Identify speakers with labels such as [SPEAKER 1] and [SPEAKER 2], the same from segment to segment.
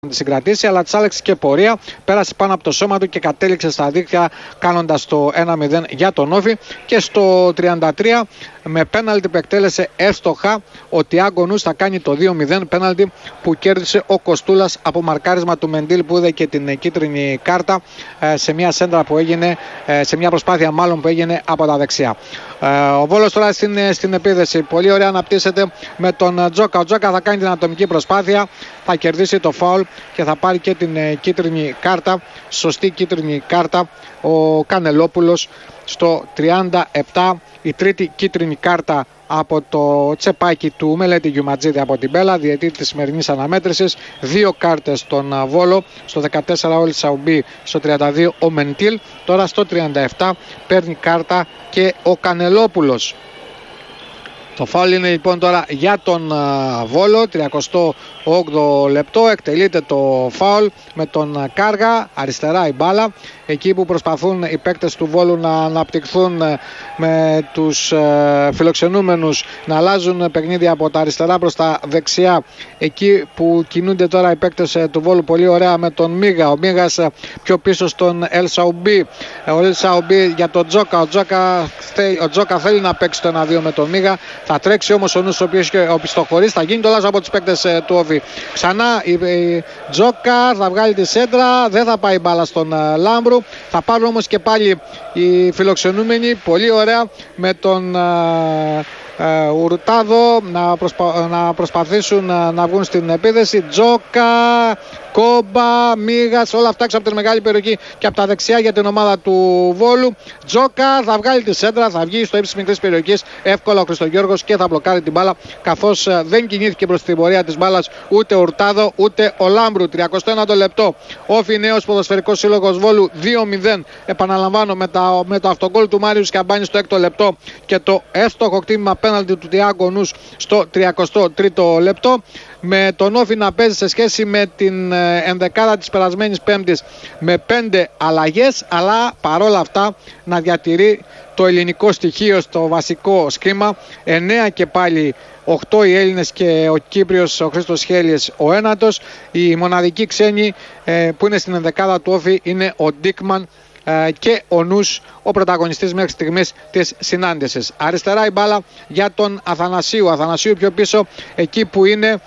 [SPEAKER 1] τη συγκρατήσει, αλλά της άλλαξε και πορεία, πέρασε πάνω από το σώμα του και κατέληξε στα δίκτυα κάνοντας το 1-0 για τον Όφη. Και στο 33 με πέναλτι που εκτέλεσε εύστοχα ο Τιάγκο Νους θα κάνει το 2-0, πέναλτι που κέρδισε ο Κοστούλας από μαρκάρισμα του Μεντήλ που είδε και την κίτρινη κάρτα σε μια σέντρα που έγινε, σε μια προσπάθεια μάλλον που έγινε από τα δεξιά. Ο Βόλος τώρα στην επίδεση, πολύ ωραία αναπτύσσεται με τον Τζόκα. Ο Τζόκα θα κάνει την ατομική προσπάθεια, θα κερδίσει το φάουλ και θα πάρει και την κίτρινη κάρτα, σωστή κίτρινη κάρτα ο Κανελόπουλος στο 37, η τρίτη κίτρινη κάρτα από το τσεπάκι του Μελέτη Γιουματζίδη από την Μπέλα, διαιτητή της σημερινής αναμέτρησης. Δύο κάρτες στον Βόλο, στο 14 ο Ελσαουμπή, στο 32 ο Μεντήλ. Τώρα στο 37 παίρνει κάρτα και ο Κανελόπουλος. Το φάουλ είναι λοιπόν τώρα για τον Βόλο, 38 λεπτό, εκτελείται το φάουλ με τον Κάργα, αριστερά η μπάλα, εκεί που προσπαθούν οι παίκτες του Βόλου να αναπτυχθούν με τους φιλοξενούμενους, να αλλάζουν παιχνίδι από τα αριστερά προς τα δεξιά, εκεί που κινούνται τώρα οι παίκτες του Βόλου πολύ ωραία με τον Μίγα, ο Μίγας πιο πίσω στον Ελσαουμπή, ο Ελσαουμπή για τον Τζόκα, ο Τζόκα θέλει να παίξει το 1-2 με τον Μίγα. Θα τρέξει όμως ο Νους ο οποίος οπισθοχωρείς, θα γίνει το λάθος από τους παίκτες του Όφη. Ξανά η Τζόκα θα βγάλει τη σέντρα, δεν θα πάει μπάλα στον Λάμπρου. Θα πάρουν όμως και πάλι οι φιλοξενούμενοι πολύ ωραία με τον Ουρτάδο να προσπαθήσουν να βγουν στην επίδεση. Τζόκα, Κόμπα, Μίγας, όλα αυτά έξω από την μεγάλη περιοχή και από τα δεξιά για την ομάδα του Βόλου. Τζόκα θα βγάλει τη σέντρα, θα βγει στο ύψος μικρής περιοχής εύκολα ο Χριστογιώργος και θα μπλοκάρει την μπάλα, καθώς δεν κινήθηκε προς την πορεία της μπάλας ούτε ο Ουρτάδο ούτε ο Λάμπρου. 31ο λεπτό. Όφη νέος ποδοσφαιρικός σύλλογος Βόλου 2-0. Επαναλαμβάνω με το αυτογκόλ του Μάριου Σκαμπάνη στο 6ο λεπτό και το εύστοχο κτίμημα πέναλτι του Τιάγκο Νους στο 33ο λεπτό. Με τον Όφη να παίζει σε σχέση με την ενδεκάδα της περασμένης Πέμπτης με 5 αλλαγές, αλλά παρόλα αυτά να διατηρεί το ελληνικό στοιχείο στο βασικό σχήμα. 9 και πάλι 8 οι Έλληνες και ο Κύπριος ο Χρήστος Χέλιες ο ένατος. Οι μοναδικοί ξένοι που είναι στην ενδεκάδα του Όφη είναι ο Ντίκμαν και ο Νους, ο πρωταγωνιστής μέχρι στιγμής της συνάντησης. Αριστερά η μπάλα για τον Αθανασίου. Αθανασίου πιο πίσω, εκεί που είναι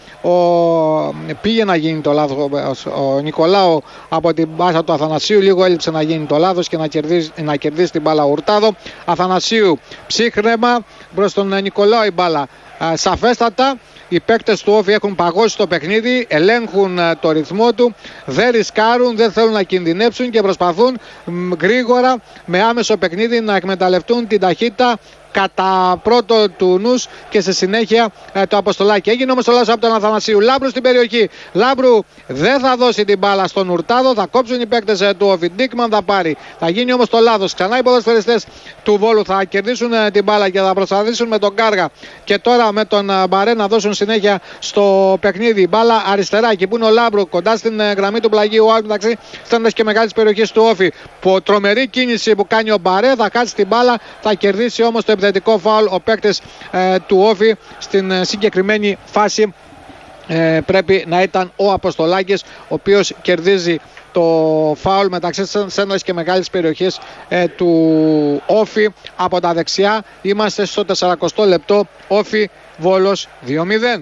[SPEAKER 1] πήγε να γίνει το λάθος ο Νικολάου από την πάσα του Αθανασίου, λίγο έλειψε να γίνει το λάθος και να κερδίσει την μπάλα ο Ουρτάδο. Αθανασίου ψύχρεμα προς τον Νικολάου η μπάλα. Σαφέστατα οι παίκτες του Όφη έχουν παγώσει το παιχνίδι, ελέγχουν το ρυθμό του, δεν ρισκάρουν, δεν θέλουν να κινδυνεύσουν και προσπαθούν γρήγορα με άμεσο παιχνίδι να εκμεταλλευτούν την ταχύτητα κατά πρώτο του Νους και σε συνέχεια το Αποστολάκι. Έγινε όμως το λάθος από τον Αθανασίου. Λάμπρου στην περιοχή. Λάμπρου δεν θα δώσει την μπάλα στον Ουρτάδο, θα κόψουν οι παίκτες του Όφη. Ντίκμαν θα πάρει. Θα γίνει όμως το λάθος. Ξανά οι ποδοσφαιριστές του Βόλου θα κερδίσουν την μπάλα και θα προσπαθήσουν με τον Κάργα και τώρα με τον Μπαρέ να δώσουν συνέχεια στο παιχνίδι. Μπάλα αριστερά, εκεί που είναι ο Λάμπρου, κοντά στην γραμμή του πλαγίου Άουτ μεταξύ στέλνοντας και μεγάλης περιοχής του Όφη. Τρομερή κίνηση που κάνει ο Μπαρέ, θα κάτσει την μπάλα, θα κερδίσει όμως το επιθετικό φάουλ ο παίκτης του Όφη. Στην συγκεκριμένη φάση πρέπει να ήταν ο Αποστολάκης, ο οποίος κερδίζει το φάουλ μεταξύ σέντρας και μεγάλης περιοχής του Όφη από τα δεξιά. Είμαστε στο 40ο λεπτό. Όφη Βόλος 2-0.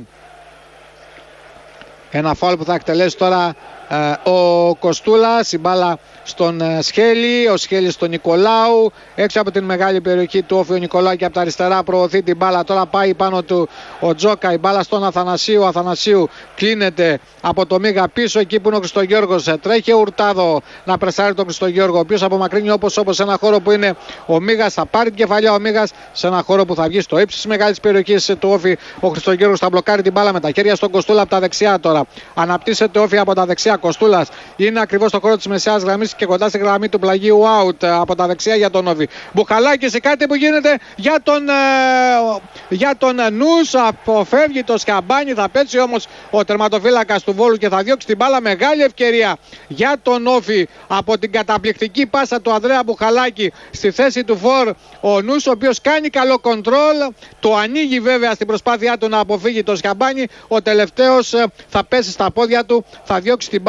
[SPEAKER 1] Ένα φάουλ που θα εκτελέσει τώρα ο Κοστούλας, η μπάλα στον Σχέλη, ο Σχέλης στον Νικολάου, έξω από την μεγάλη περιοχή του Όφη ο Νικολάου και από τα αριστερά προωθεί την μπάλα, τώρα πάει πάνω του ο Τζόκα, η μπάλα στον Αθανασίου, ο Αθανασίου κλείνεται από το Μίγα πίσω, εκεί που είναι ο Χριστογιώργος, τρέχει ο Ουρτάδο να πρεσάρει τον Χριστογιώργο, ο οποίος απομακρύνει όπως σε ένα χώρο που είναι ο Μίγας, θα πάρει την κεφαλιά ο Μίγας σε ένα χώρο που θα βγει στο ύψος της μεγάλης περιοχής του Όφη. Ο Χριστογιώργος θα μπλοκάρει την μπάλα με τα χέρια στον Κοστούλα από τα δεξιά τώρα, αναπτύσσεται Όφη από τα δεξιά. Κοστούλας είναι ακριβώς στο χώρο της μεσαίας γραμμής και κοντά στη γραμμή του πλαγίου Άουτ από τα δεξιά για τον Όφη. Μπουχαλάκης, κάτι που γίνεται για τον Νους, αποφεύγει το Σκαμπάνι, θα πέσει όμως ο τερματοφύλακας του Βόλου και θα διώξει την μπάλα. Μεγάλη ευκαιρία για τον Όφη από την καταπληκτική πάσα του Ανδρέα Μπουχαλάκη στη θέση του φορ ο Νους, ο οποίος κάνει καλό κοντρόλ, το ανοίγει βέβαια στην προσπάθειά του να αποφύγει το Σκαμπάνι. Ο τελευταίος θα πέσει στα πόδια του, θα διώξει την μπάλα.